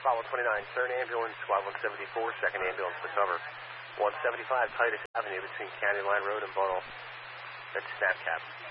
Squad 129, third ambulance, Squad 174, second ambulance to cover. 175 Titus Avenue between County Line Road and Bottle. That's SnapCap.